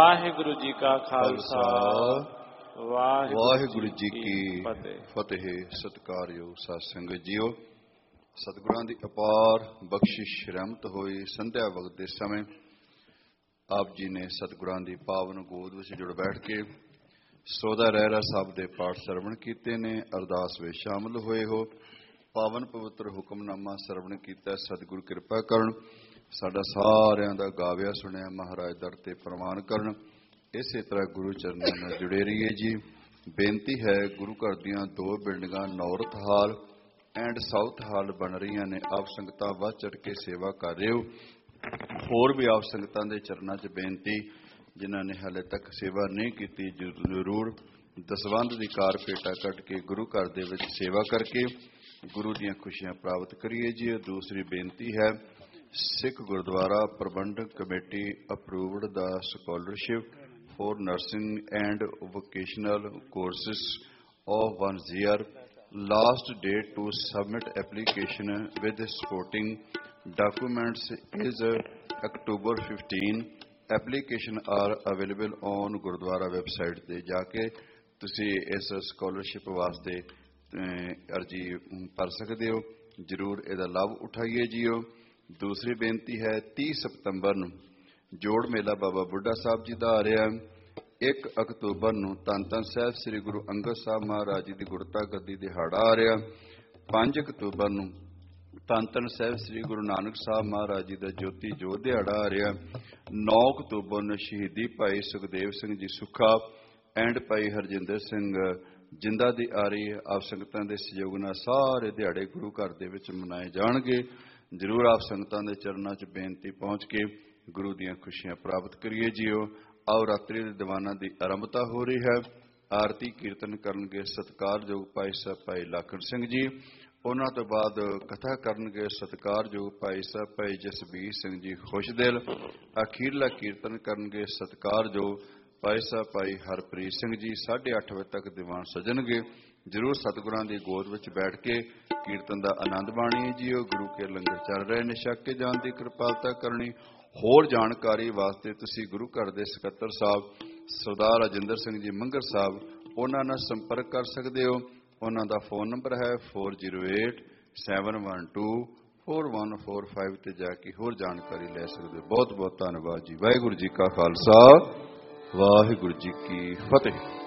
ਵਾਹਿਗੁਰੂ ਜੀ ਕਾ ਖਾਲਸਾ ਵਾਹਿਗੁਰੂ ਜੀ ਕੀ ਫਤਿਹ। ਸਤਿਕਾਰਯੋਗ ਸਾਧ ਸੰਗਤ ਜੀਓ, ਸਤਿਗੁਰਾਂ ਦੀ ਅਪਾਰ ਬਖਸ਼ਿਸ਼ ਰਹਿਮਤ ਹੋਈ ਸੰਧਿਆ ਵਕਤ ਦੇ ਸਮੇਂ ਆਪ ਜੀ ਨੇ ਸਤਿਗੁਰਾਂ ਦੀ ਪਾਵਨ ਗੋਦ ਵਿੱਚ ਜੁੜ ਬੈਠ ਕੇ ਸੋਦਾ ਰਹਿਰਾ ਸਾਹਿਬ ਦੇ ਪਾਠ ਸਰਵਣ ਕੀਤੇ ਨੇ। ਅਰਦਾਸ ਵਿੱਚ ਸ਼ਾਮਲ ਹੋਏ ਹੋ। ਪਾਵਨ ਪਵਿੱਤਰ ਹੁਕਮਨਾਮਾ ਸਰਵਣ ਕੀਤਾ। ਸਤਿਗੁਰੂ ਕਿਰਪਾ ਕਰਨ, ਸਾਡਾ ਸਾਰਿਆਂ ਦਾ ਗਾਵਿਆ ਸੁਣਿਆ ਮਹਾਰਾਜ ਦਰ ਤੇ ਪ੍ਰਵਾਨ ਕਰਨ। ਇਸੇ ਤਰ੍ਹਾਂ ਗੁਰੂ ਚਰਨਾਂ ਨਾਲ ਜੁੜੇ ਰਹੀਏ ਜੀ। ਬੇਨਤੀ ਹੈ, ਗੁਰੂ ਘਰ ਦੀਆਂ 2 ਬਿਲਡਿੰਗਾਂ ਨਾਰਥ ਹਾਲ ਐਂਡ ਸਾਊਥ ਹਾਲ ਬਣ ਰਹੀਆਂ ਨੇ। ਆਪ ਸੰਗਤਾਂ ਵੱਧ ਚੜ੍ਹ ਕੇ ਸੇਵਾ ਕਰ ਰਹੇ ਹੋ। ਹੋਰ ਵੀ ਆਪ ਸੰਗਤਾਂ ਦੇ ਚਰਨਾਂ 'ਚ ਬੇਨਤੀ, ਜਿਨ੍ਹਾਂ ਨੇ ਹਾਲੇ ਤੱਕ ਸੇਵਾ ਨਹੀਂ ਕੀਤੀ, ਜ਼ਰੂਰ ਦਸਵੰਧ ਦੀ ਕਾਰ ਭੇਟਾ ਕੱਢ ਕੇ ਗੁਰੂ ਘਰ ਦੇ ਵਿੱਚ ਸੇਵਾ ਕਰਕੇ ਗੁਰੂ ਦੀਆਂ ਖੁਸ਼ੀਆਂ ਪ੍ਰਾਪਤ ਕਰੀਏ ਜੀ। ਦੂਸਰੀ ਬੇਨਤੀ ਹੈ, ਸਿੱਖ ਗੁਰਦੁਆਰਾ ਪ੍ਰਬੰਧਕ committee approved the scholarship for nursing and vocational courses of 1 year. Last date to submit application with supporting documents is October 15. Application are available on Gurdwara website ਤੇ ਜਾ ਕੇ ਤੁਸੀਂ ਇਸ ਸਕਾਲਰਸ਼ਿਪ ਵਾਸਤੇ ਅਰਜੀ ਭਰ ਸਕਦੇ ਹੋ। ਜ਼ਰੂਰ ਇਹਦਾ ਲਾਭ ਉਠਾਈਏ ਜੀਓ। ਦੂਸਰੀ ਬੇਨਤੀ ਹੈ, 30 ਸਤੰਬਰ ਨੂੰ ਜੋੜ ਮੇਲਾ ਬਾਬਾ ਬੁੱਢਾ ਸਾਹਿਬ ਜੀ ਦਾ ਆ ਰਿਹਾ। 1 ਅਕਤੂਬਰ ਨੂੰ ਧੰਨ ਧੰਨ ਸਾਹਿਬ ਸ੍ਰੀ ਗੁਰੂ ਅੰਗਦ ਸਾਹਿਬ ਮਹਾਰਾਜ ਜੀ ਦੀ ਗੁਰਤਾ ਗੱਦੀ ਦਿਹਾੜਾ ਆ ਰਿਹਾ। 5 ਅਕਤੂਬਰ ਨੂੰ ਧੰਨ ਧੰਨ ਸਾਹਿਬ ਸ੍ਰੀ ਗੁਰੂ ਨਾਨਕ ਸਾਹਿਬ ਮਹਾਰਾਜ ਜੀ ਦਾ ਜੋਤੀ ਜੋਤ ਦਿਹਾੜਾ ਆ ਰਿਹਾ। 9 ਅਕਤੂਬਰ ਨੂੰ ਸ਼ਹੀਦੀ ਭਾਈ ਸੁਖਦੇਵ ਸਿੰਘ ਜੀ ਸੁੱਖਾ ਐਂਡ ਭਾਈ ਹਰਜਿੰਦਰ ਸਿੰਘ ਜਿੰਦਾ ਦੀ ਆ ਰਹੀ ਹੈ। ਆਪ ਸੰਗਤਾਂ ਦੇ ਸਹਿਯੋਗ ਨਾਲ ਸਾਰੇ ਦਿਹਾੜੇ ਗੁਰੂ ਘਰ ਦੇ ਵਿੱਚ ਮਨਾਏ ਜਾਣਗੇ। ਜ਼ਰੂਰ ਆਪ ਸੰਗਤਾਂ ਦੇ ਚਰਨਾਂ 'ਚ ਬੇਨਤੀ ਪਹੁੰਚ ਕੇ ਗੁਰੂ ਦੀਆਂ ਖੁਸ਼ੀਆਂ ਪ੍ਰਾਪਤ ਕਰੀਏ ਜੀਓ। ਆਓ ਰਾਤਰੀ ਦੇ ਦੀਵਾਨਾਂ ਦੀ ਆਰੰਭਤਾ ਹੋ ਰਹੀ ਹੈ। ਆਰਤੀ ਕੀਰਤਨ ਕਰਨਗੇ ਸਤਿਕਾਰਯੋਗ ਭਾਈ ਸਾਹਿਬ ਭਾਈ ਲਾਖਣ ਸਿੰਘ ਜੀ। ਉਹਨਾਂ ਤੋਂ ਬਾਅਦ ਕਥਾ ਕਰਨਗੇ ਸਤਿਕਾਰਯੋਗ ਭਾਈ ਸਾਹਿਬ ਭਾਈ ਜਸਬੀਰ ਸਿੰਘ ਜੀ ਖੁਸ਼ਦਿਲ। ਅਖੀਰਲਾ ਕੀਰਤਨ ਕਰਨਗੇ ਸਤਿਕਾਰਯੋਗ ਭਾਈ ਸਾਹਿਬ ਭਾਈ ਹਰਪ੍ਰੀਤ ਸਿੰਘ ਜੀ। 8:30 ਵਜੇ ਤੱਕ ਦੀਵਾਨ ਸਜਣਗੇ। ਜ਼ਰੂਰ ਸਤਿਗੁਰਾਂ ਦੀ ਗੋਦ ਵਿੱਚ ਬੈਠ ਕੇ ਕੀਰਤਨ ਦਾ ਆਨੰਦ ਮਾਣੀਏ ਜੀਓ। ਗੁਰੂ ਕੇ ਲੰਗਰ ਚੱਲ ਰਹੇ ਨੇ, ਛਕ ਕੇ ਜਾਣ ਦੀ ਕਿਰਪਾਲਤਾ ਕਰਨੀ। ਹੋਰ ਜਾਣਕਾਰੀ ਵਾਸਤੇ ਤੁਸੀਂ ਗੁਰੂ ਘਰ ਦੇ ਸਕੱਤਰ ਸਾਹਿਬ ਸਰਦਾਰ ਰਾਜਿੰਦਰ ਸਿੰਘ ਜੀ ਮੰਗਰ ਸਾਹਿਬ, ਉਹਨਾਂ ਨਾਲ ਸੰਪਰਕ ਕਰ ਸਕਦੇ ਹੋ। ਉਹਨਾਂ ਦਾ ਫੋਨ ਨੰਬਰ ਹੈ 4087124145 ਤੇ ਜਾ ਕੇ ਹੋਰ ਜਾਣਕਾਰੀ ਲੈ ਸਕਦੇ ਹੋ। ਬਹੁਤ ਬਹੁਤ ਧੰਨਵਾਦ ਜੀ। ਵਾਹਿਗੁਰੂ ਜੀ ਕਾ ਖਾਲਸਾ, ਵਾਹਿਗੁਰੂ ਜੀ ਕੀ ਫਤਿਹ।